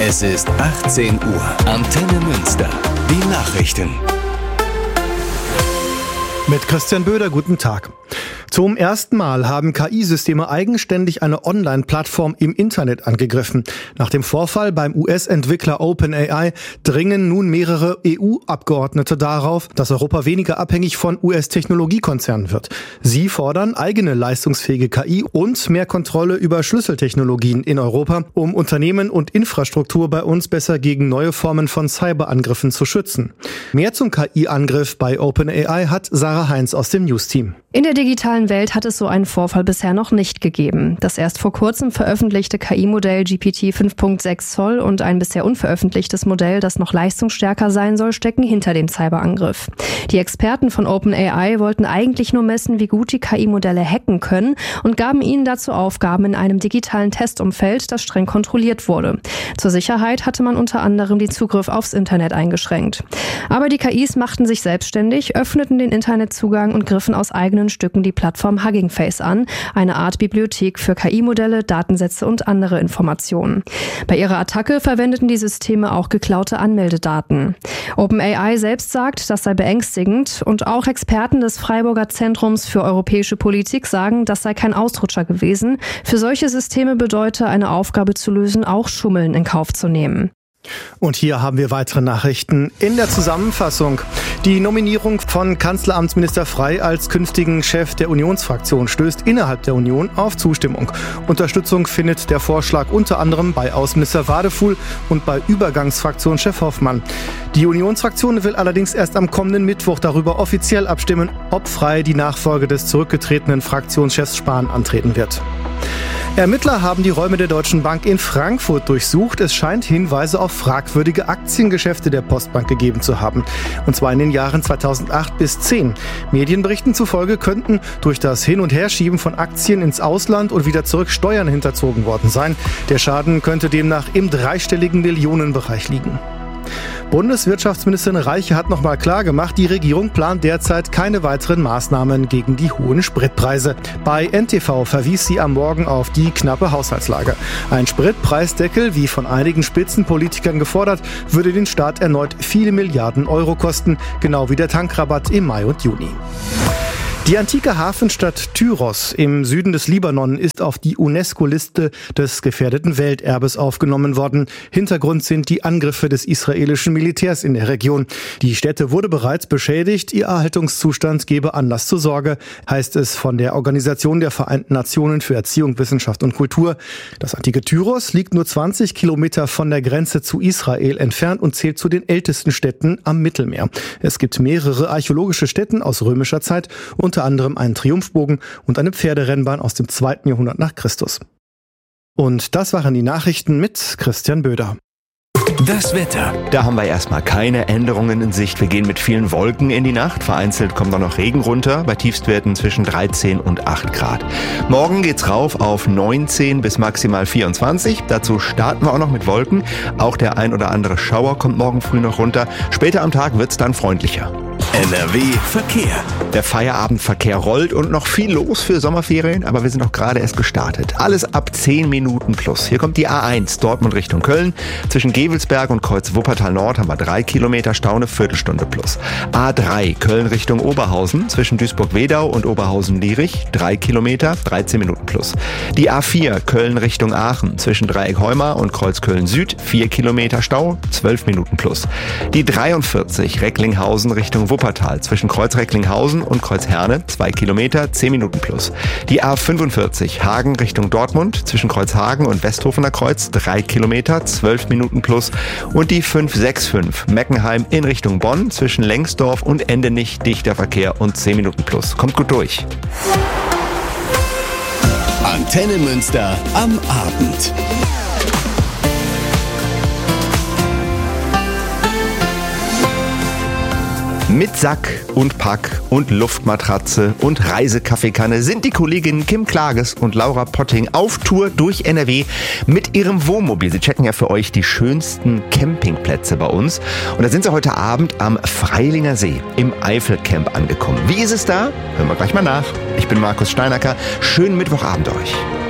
Es ist 18 Uhr. Antenne Münster. Die Nachrichten. Mit Christian Böder, guten Tag. Zum ersten Mal haben KI-Systeme eigenständig eine Online-Plattform im Internet angegriffen. Nach dem Vorfall beim US-Entwickler OpenAI dringen nun mehrere EU-Abgeordnete darauf, dass Europa weniger abhängig von US-Technologiekonzernen wird. Sie fordern eigene leistungsfähige KI und mehr Kontrolle über Schlüsseltechnologien in Europa, um Unternehmen und Infrastruktur bei uns besser gegen neue Formen von Cyberangriffen zu schützen. Mehr zum KI-Angriff bei OpenAI hat Sarah Heinz aus dem News-Team. In der digitalen Welt hat es so einen Vorfall bisher noch nicht gegeben. Das erst vor kurzem veröffentlichte KI-Modell GPT 5.6 Zoll und ein bisher unveröffentlichtes Modell, das noch leistungsstärker sein soll, stecken hinter dem Cyberangriff. Die Experten von OpenAI wollten eigentlich nur messen, wie gut die KI-Modelle hacken können und gaben ihnen dazu Aufgaben in einem digitalen Testumfeld, das streng kontrolliert wurde. Zur Sicherheit hatte man unter anderem den Zugriff aufs Internet eingeschränkt. Aber die KIs machten sich selbstständig, öffneten den Internetzugang und griffen aus eigenen Stücken die Plattform Hugging Face an, eine Art Bibliothek für KI-Modelle, Datensätze und andere Informationen. Bei ihrer Attacke verwendeten die Systeme auch geklaute Anmeldedaten. OpenAI selbst sagt, das sei beängstigend und auch Experten des Freiburger Zentrums für europäische Politik sagen, das sei kein Ausrutscher gewesen. Für solche Systeme bedeute eine Aufgabe zu lösen, auch Schummeln in Kauf zu nehmen. Und hier haben wir weitere Nachrichten in der Zusammenfassung. Die Nominierung von Kanzleramtsminister Frey als künftigen Chef der Unionsfraktion stößt innerhalb der Union auf Zustimmung. Unterstützung findet der Vorschlag unter anderem bei Außenminister Wadefuhl und bei Übergangsfraktionschef Hoffmann. Die Unionsfraktion will allerdings erst am kommenden Mittwoch darüber offiziell abstimmen, ob Frey die Nachfolge des zurückgetretenen Fraktionschefs Spahn antreten wird. Ermittler haben die Räume der Deutschen Bank in Frankfurt durchsucht. Es scheint Hinweise auf fragwürdige Aktiengeschäfte der Postbank gegeben zu haben. Und zwar in den Jahren 2008 bis 2010. Medienberichten zufolge könnten durch das Hin- und Herschieben von Aktien ins Ausland und wieder zurück Steuern hinterzogen worden sein. Der Schaden könnte demnach im dreistelligen Millionenbereich liegen. Bundeswirtschaftsministerin Reiche hat nochmal klargemacht, die Regierung plant derzeit keine weiteren Maßnahmen gegen die hohen Spritpreise. Bei NTV verwies sie am Morgen auf die knappe Haushaltslage. Ein Spritpreisdeckel, wie von einigen Spitzenpolitikern gefordert, würde den Staat erneut viele Milliarden Euro kosten, genau wie der Tankrabatt im Mai und Juni. Die antike Hafenstadt Tyros im Süden des Libanon ist auf die UNESCO-Liste des gefährdeten Welterbes aufgenommen worden. Hintergrund sind die Angriffe des israelischen Militärs in der Region. Die Stätte wurde bereits beschädigt. Ihr Erhaltungszustand gebe Anlass zur Sorge, heißt es von der Organisation der Vereinten Nationen für Erziehung, Wissenschaft und Kultur. Das antike Tyros liegt nur 20 Kilometer von der Grenze zu Israel entfernt und zählt zu den ältesten Städten am Mittelmeer. Es gibt mehrere archäologische Stätten aus römischer Zeit, unter anderem einen Triumphbogen und eine Pferderennbahn aus dem 2. Jahrhundert nach Christus. Und das waren die Nachrichten mit Christian Böder. Das Wetter. Da haben wir erstmal keine Änderungen in Sicht. Wir gehen mit vielen Wolken in die Nacht. Vereinzelt kommt auch noch Regen runter, bei Tiefstwerten zwischen 13 und 8 Grad. Morgen geht's rauf auf 19 bis maximal 24. Dazu starten wir auch noch mit Wolken. Auch der ein oder andere Schauer kommt morgen früh noch runter. Später am Tag wird's dann freundlicher. NRW Verkehr. Der Feierabendverkehr rollt und noch viel los für Sommerferien, aber wir sind noch gerade erst gestartet. Alles ab 10 Minuten plus. Hier kommt die A1 Dortmund Richtung Köln. Zwischen Gevelsberg und Kreuz Wuppertal Nord haben wir 3 Kilometer Stau, eine Viertelstunde plus. A3 Köln Richtung Oberhausen. Zwischen Duisburg-Wedau und Oberhausen-Lierich 3 Kilometer, 13 Minuten plus. Die A4 Köln Richtung Aachen. Zwischen Dreieck-Heumar und Kreuz Köln Süd 4 Kilometer Stau, 12 Minuten plus. Die 43 Recklinghausen Richtung Wuppertal. Zwischen Kreuz Recklinghausen und Kreuz Herne 2 Kilometer, 10 Minuten plus. Die A45 Hagen Richtung Dortmund. Zwischen Kreuz Hagen und Westhofener Kreuz 3 Kilometer, 12 Minuten plus. Und die 565 Meckenheim in Richtung Bonn. Zwischen Lengsdorf und Endenich dichter Verkehr und 10 Minuten plus. Kommt gut durch. Antenne Münster am Abend. Mit Sack und Pack und Luftmatratze und Reisekaffeekanne sind die Kolleginnen Kim Klages und Laura Potting auf Tour durch NRW mit ihrem Wohnmobil. Sie checken ja für euch die schönsten Campingplätze bei uns. Und da sind sie heute Abend am Freilinger See im Eifelcamp angekommen. Wie ist es da? Hören wir gleich mal nach. Ich bin Markus Steinacker. Schönen Mittwochabend euch.